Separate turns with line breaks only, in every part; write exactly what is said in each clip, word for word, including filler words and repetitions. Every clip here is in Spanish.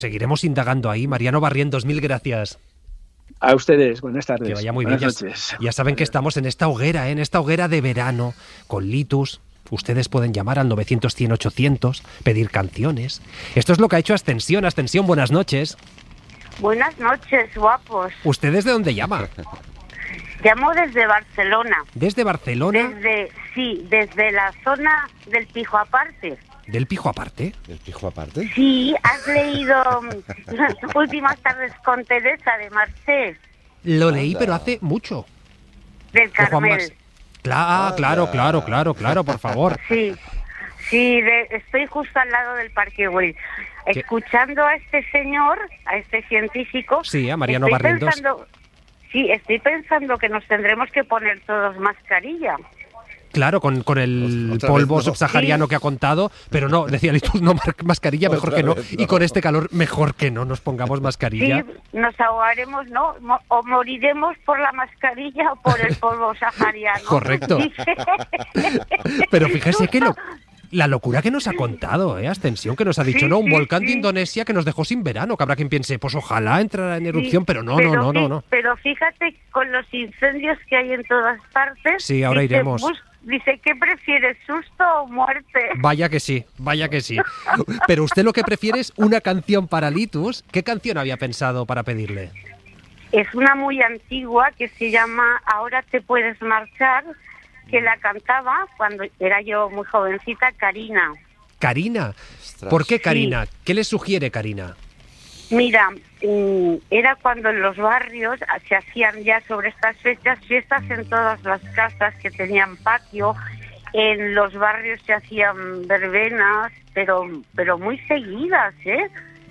Seguiremos indagando ahí. Mariano Barrientos, mil gracias.
A ustedes, buenas tardes.
Que vaya muy
buenas
bien.
Noches.
Ya, ya saben que estamos en esta hoguera, ¿eh? en esta hoguera de verano, con Litus. Ustedes pueden llamar al novecientos, cien, ochocientos, pedir canciones. Esto es lo que ha hecho Ascensión. Ascensión, buenas noches.
Buenas noches, guapos.
¿Ustedes de dónde llama?
Llamo desde Barcelona.
¿Desde Barcelona?
Desde, sí, desde la zona del Pijo Aparte.
¿Del Pijo Aparte?
¿Del Pijo Aparte?
Sí, has leído Últimas tardes con Teresa de Marcés.
Lo leí, pero hace mucho.
Del Carmel.
Claro, claro, claro, claro, claro, por favor.
Sí, sí, de, estoy justo al lado del Parque Güell. Escuchando a este señor, a este científico...
Sí, a Mariano
estoy
Barrientos.
Pensando, sí, estoy pensando que nos tendremos que poner todos mascarilla.
Claro, con, con el
Otra
polvo
vez no.
subsahariano
Sí.
que ha contado, pero no, decía Litus, no, mascarilla, mejor
Otra
que no.
vez
Y
no.
con este calor, mejor que no nos pongamos
Sí,
mascarilla.
nos ahogaremos, ¿no? Mo- O moriremos por la mascarilla o por el polvo sahariano.
Correcto.
Dice.
Pero fíjese que lo, la locura que nos ha contado, ¿eh? Ascensión, que nos ha dicho,
Sí,
¿no? Un
sí,
volcán de
sí.
Indonesia que nos dejó sin verano, que habrá quien piense, pues ojalá entrara en erupción,
Sí,
pero no, no, no, no,
fí-
no.
Pero fíjate, con los incendios que hay en todas partes...
Sí, ahora
dice,
iremos.
bus- Dice, ¿qué prefieres, susto o muerte?
Vaya que sí, vaya que sí. Pero usted lo que prefiere es una canción para Litus. ¿Qué canción había pensado para pedirle?
Es una muy antigua que se llama Ahora te puedes marchar, que la cantaba cuando era yo muy jovencita, Karina.
Karina.
Ostras.
¿Por qué Karina? ¿Qué le sugiere Karina?
Mira, mm, era cuando en los barrios se hacían ya sobre estas fechas fiestas en todas las casas que tenían patio. En los barrios se hacían verbenas, pero pero muy seguidas, ¿eh?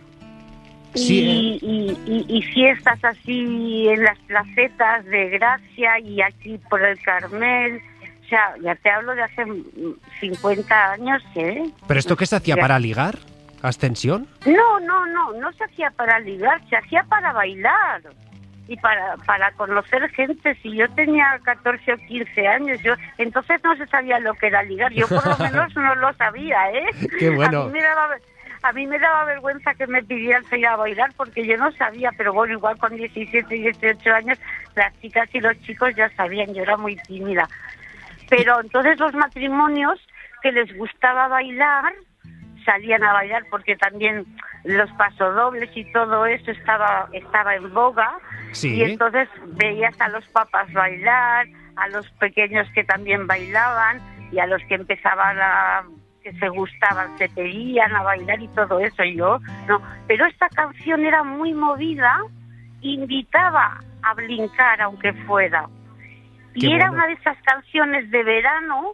Sí,
Y, y, y- y fiestas así en las placetas de Gracia y aquí por el Carmel. O sea, ya te hablo de hace mm, cincuenta años, ¿eh?
¿Pero esto qué se hacía
Ya.
para ligar? ¿Ascensión?
No, no, no, no se hacía para ligar, se hacía para bailar y para para conocer gente. Si yo tenía catorce o quince años, yo entonces no se sabía lo que era ligar, yo por lo menos no lo sabía, ¿eh?
Qué bueno.
A mí me daba, a mí me daba vergüenza que me pidieran salir a bailar porque yo no sabía, pero bueno, igual con diecisiete, dieciocho años las chicas y los chicos ya sabían, yo era muy tímida. Pero entonces los matrimonios que les gustaba bailar salían a bailar porque también los pasodobles y todo eso estaba estaba en boga.
Sí.
Y entonces veías a los papás bailar, a los pequeños que también bailaban y a los que empezaban a que se gustaban se pedían a bailar y todo eso. Y yo no, pero esta canción era muy movida, invitaba a brincar aunque fuera. Y
Qué
era
bueno.
una de esas canciones de verano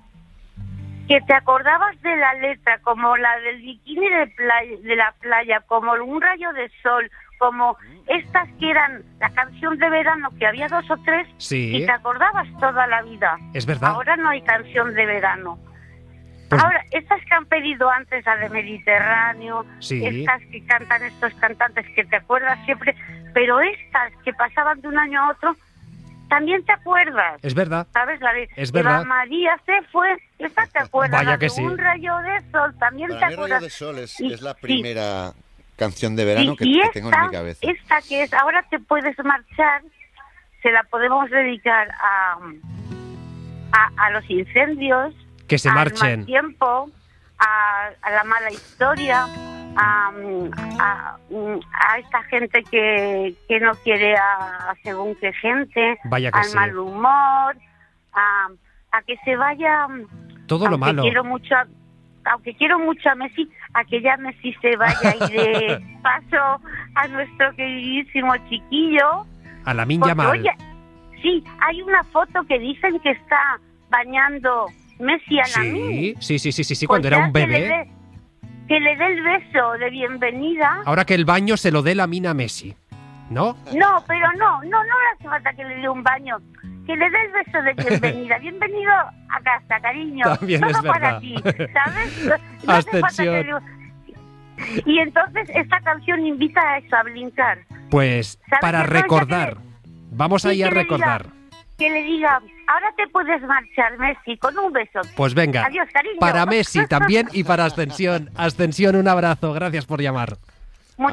que te acordabas de la letra, como la del bikini de, playa, de la playa, como un rayo de sol, como estas que eran la canción de verano, que había dos o tres,
Sí.
y te acordabas toda la vida.
Es verdad.
Ahora no hay canción de verano.
Pues-
Ahora, estas que han pedido antes, la de Mediterráneo,
Sí.
estas que cantan estos cantantes que te acuerdas siempre, pero estas que pasaban de un año a otro, también te acuerdas.
Es verdad.
¿Sabes? La de
Es
Eva
verdad.
María se fue, esta te acuerdas.
Vaya
La
que
de
sí.
Un rayo de sol, también
Para
te
mí,
acuerdas.
Rayo de Sol es,
Y-
es la
sí.
primera canción de verano
Y-
que,
y
que
esta,
tengo en mi cabeza.
esta que es Ahora te puedes marchar, se la podemos dedicar a, a, a los incendios,
Que se
al
marchen.
mal tiempo, a, a la mala historia, a, a, a esta gente que, que no quiere a, a según qué gente,
Vaya que
al
sí.
mal humor, a, a que se vaya...
Todo lo
aunque
malo.
Quiero mucho a- aunque quiero mucho a Messi, a que ya Messi se vaya y de paso a nuestro queridísimo chiquillo.
A la Lamine
Porque,
Yamal.
oye, sí, hay una foto que dicen que está bañando Messi a Lamine.
Sí, sí, sí, sí, sí, sí,
Pues
cuando era
ya
un
que le
bebé.
dé- Que le dé el beso de bienvenida.
Ahora que el baño se lo dé Lamine a Messi, ¿no?
No, pero no, no, no le hace falta que le dé un baño. Que le dé el beso de bienvenida. Bienvenido a casa, cariño.
También
Todo
es
para
verdad.
ti, ¿sabes? No hace falta
Ascensión.
que le- Y entonces esta canción invita a eso, a brincar.
Pues
¿Sabes
para
qué cosa
recordar.
que
Vamos
Sí,
ahí a
que le
recordar.
diga- Que le diga, ahora te puedes marchar, Messi, con un beso.
Pues venga.
Adiós, cariño.
Para Messi también y para Ascensión. Ascensión, un abrazo. Gracias por llamar.